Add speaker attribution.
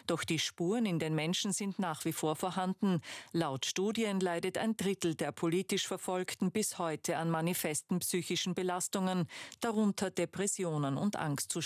Speaker 1: Doch die Spuren in den Menschen sind nach wie vor vorhanden. Laut Studien leidet 1/3 der politisch Verfolgten bis heute an manifesten psychischen Belastungen, darunter Depressionen und Angstzustände.